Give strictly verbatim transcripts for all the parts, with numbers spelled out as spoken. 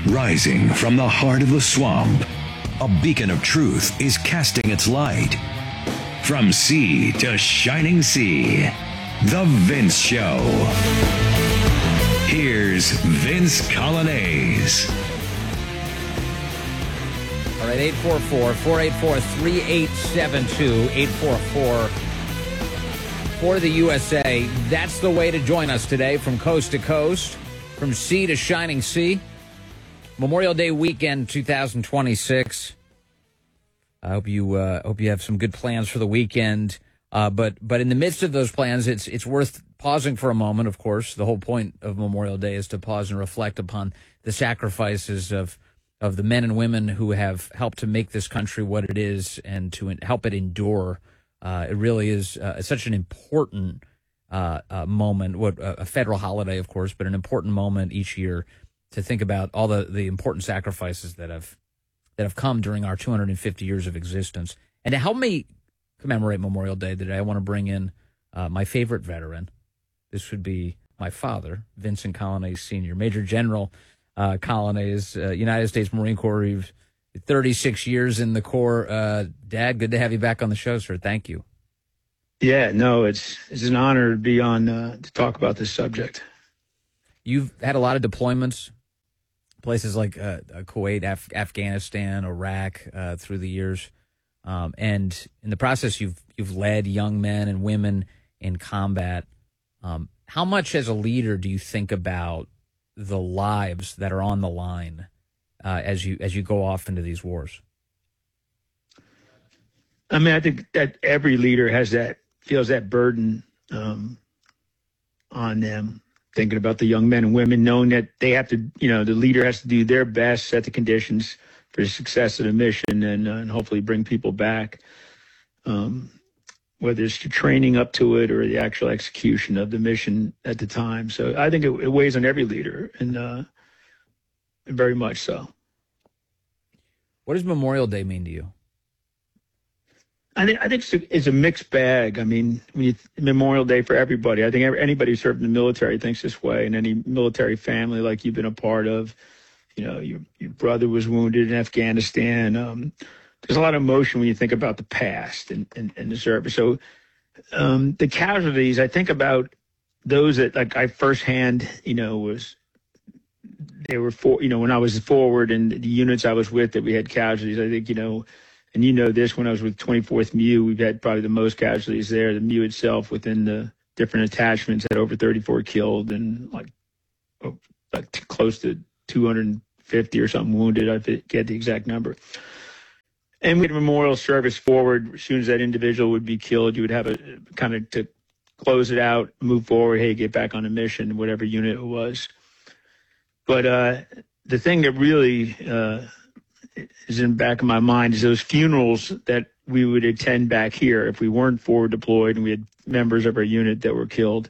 Rising from the heart of the swamp, a beacon of truth is casting its light. From sea to shining sea, The Vince Show. Here's Vince Coglianese. All right, eight four four, four eight four, three eight seven two, eight four four for the U S A. That's the way to join us today from coast to coast, from sea to shining sea. Memorial Day weekend two thousand twenty-six. I hope you uh, hope you have some good plans for the weekend. Uh, but but in the midst of those plans, it's it's worth pausing for a moment. Of course, the whole point of Memorial Day is to pause and reflect upon the sacrifices of of the men and women who have helped to make this country what it is and to help it endure. Uh, it really is uh, such an important uh, uh, moment, what a federal holiday, of course, but an important moment each year to think about all the, the important sacrifices that have that have come during our two hundred fifty years of existence. And to help me commemorate Memorial Day today, I want to bring in uh, my favorite veteran. This would be my father, Vincent Coglianese Senior Major General uh, Coglianese, uh, United States Marine Corps. You've thirty-six years in the Corps. Uh, Dad, good to have you back on the show, sir. Thank you. Yeah, no, it's it's an honor to be on uh, to talk about this subject. You've had a lot of deployments, places like uh, Kuwait, Af- Afghanistan, Iraq, uh, through the years, um, and in the process, you've you've led young men and women in combat. Um, how much, as a leader, do you think about the lives that are on the line uh, as you as you go off into these wars? I mean, I think that every leader has that feels that burden um, on them. Thinking about the young men and women, knowing that they have to, you know, the leader has to do their best, set the conditions for the success of the mission, and, uh, and hopefully bring people back, um, whether it's the training up to it or the actual execution of the mission at the time. So I think it, it weighs on every leader, and uh, very much so. What does Memorial Day mean to you? I think I think it's a, it's a mixed bag. I mean, when you, Memorial Day for everybody. I think every, anybody who served in the military thinks this way, and any military family like you've been a part of. You know, your your brother was wounded in Afghanistan. Um, there's a lot of emotion when you think about the past and, and, and the service. So um, the casualties, I think about those that, like, I firsthand, you know, was they were for, you know, when I was forward and the units I was with that we had casualties. I think, you know. And you know this, when I was with twenty-fourth M U, we've had probably the most casualties there. The M U itself, within the different attachments, had over thirty-four killed and like, oh, like t- close to two hundred fifty or something wounded. I forget the exact number. And we had a memorial service forward. As soon as that individual would be killed, you would have a kind of to close it out, move forward, hey, get back on a mission, whatever unit it was. But uh, the thing that really uh, is in the back of my mind is those funerals that we would attend back here if we weren't forward deployed and we had members of our unit that were killed.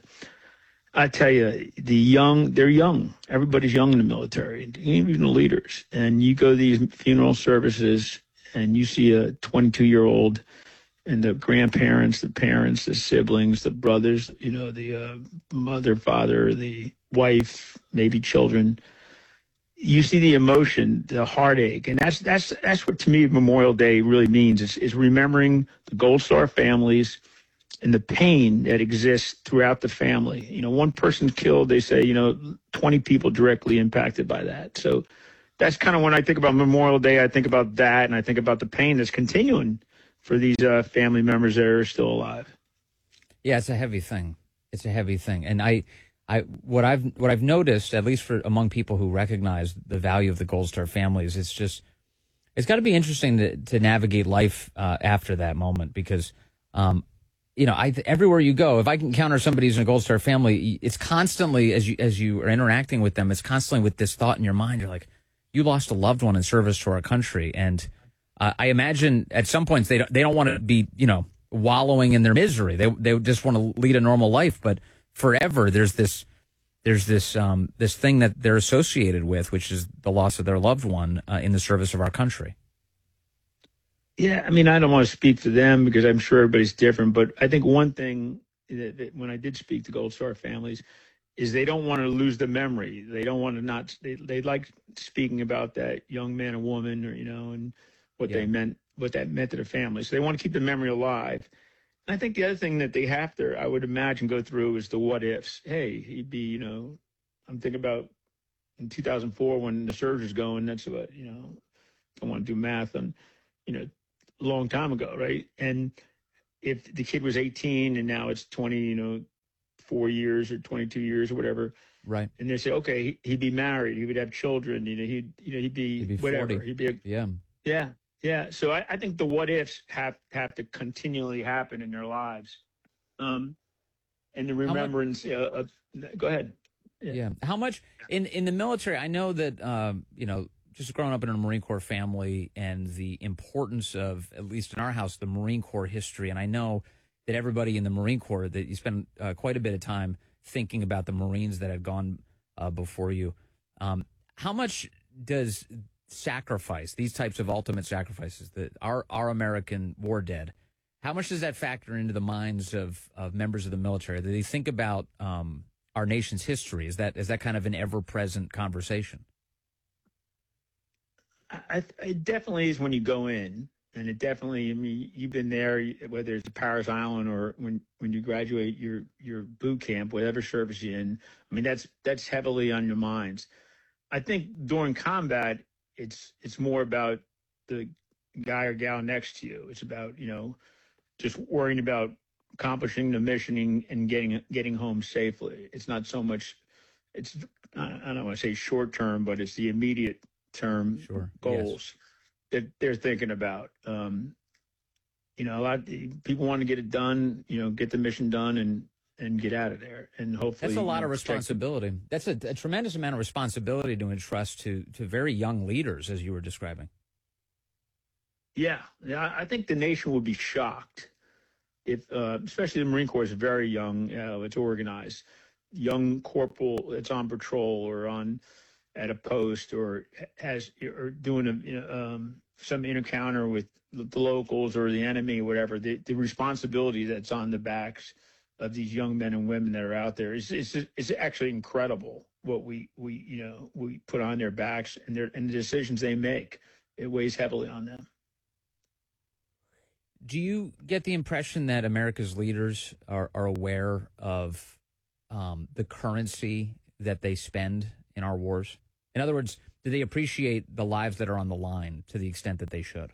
I tell you, the young, they're young. Everybody's young in the military, even the leaders. And you go to these funeral services and you see a twenty-two-year-old and the grandparents, the parents, the siblings, the brothers, you know, the uh, mother, father, the wife, maybe children. You see the emotion, the heartache, and that's that's that's what to me Memorial Day really means. Is is remembering the Gold Star families and the pain that exists throughout the family. You know, one person killed, they say, you know, twenty people directly impacted by that. So that's kind of when I think about Memorial Day, I think about that, and I think about the pain that's continuing for these uh, family members that are still alive. Yeah, it's a heavy thing. It's a heavy thing, and I. I what I've what I've noticed, at least for among people who recognize the value of the Gold Star families, it's just it's got to be interesting to to navigate life uh, after that moment, because um, you know, I everywhere you go, if I can encounter somebody who's in a Gold Star family, it's constantly as you as you are interacting with them, it's constantly with this thought in your mind. You're like, you lost a loved one in service to our country, and uh, I imagine at some points they don't, they don't want to be, you know, wallowing in their misery. They they just want to lead a normal life, but forever there's this there's this um this thing that they're associated with, which is the loss of their loved one uh, in the service of our country. Yeah, I mean, I don't want to speak for them because I'm sure everybody's different, but I think one thing that, that when I did speak to Gold Star families, is they don't want to lose the memory. They don't want to not. They they like speaking about that young man and woman, or you know, and what Yeah. they meant, what that meant to the family. So they want to keep the memory alive. And I think the other thing that they have to, I would imagine, go through is the what ifs. Hey, he'd be, you know, I'm thinking about in two thousand four when the surge was going. That's what, you know, I want to do math on, you know, a long time ago, right? And if the kid was eighteen and now it's twenty, you know, four years or twenty-two years or whatever, Right. and they say, okay, he'd be married, he would have children, you know, he'd, you know, he'd be, He'd be whatever, forty. he'd be, a, Yeah. yeah, yeah. So I, I think the what ifs have have to continually happen in their lives, um, and the much- remembrance. Uh, of, go ahead. Yeah. Yeah. How much in in the military? I know that um, you know, just growing up in a Marine Corps family and the importance of, at least in our house, the Marine Corps history. And I know that everybody in the Marine Corps, that you spend uh, quite a bit of time thinking about the Marines that had gone uh, before you. Um, how much does sacrifice, these types of ultimate sacrifices, that our our American war dead, how much does that factor into the minds of of members of the military? Do they think about um, our nation's history? Is that is that kind of an ever present conversation? I, it definitely is when you go in, and it definitely. I mean, you've been there, whether it's Paris Island or when when you graduate your your boot camp, whatever service you're in. I mean, that's that's heavily on your minds. I think during combat, it's it's more about the guy or gal next to you. It's about, you know, just worrying about accomplishing the mission and, and getting getting home safely. It's not so much. It's I don't want to say short term, but it's the immediate term Sure. goals that they're thinking about. Um, you know, a lot of people want to get it done. You know, get the mission done and and get out of there. And hopefully, That's a lot you know, of responsibility. That's a, a tremendous amount of responsibility to entrust to to very young leaders, as you were describing. Yeah, yeah. I think the nation would be shocked if, uh, especially the Marine Corps is very young. Uh, it's organized. Young corporal that's on patrol or on at a post or has or doing a, you know, um, some encounter with the locals or the enemy, or whatever. The, the responsibility that's on the backs of these young men and women that are out there is is is actually incredible. What we we you know we put on their backs and their and the decisions they make, it weighs heavily on them. Do you get the impression that America's leaders are, are aware of um, the currency that they spend in our wars? In other words, do they appreciate the lives that are on the line to the extent that they should?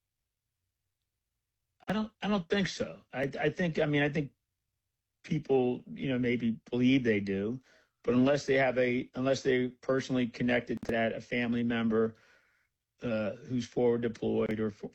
I don't. I don't think so. I. I think. I mean. I think people, you know, maybe believe they do, but unless they have a, unless they personally connected to that, a family member uh, who's forward deployed or f-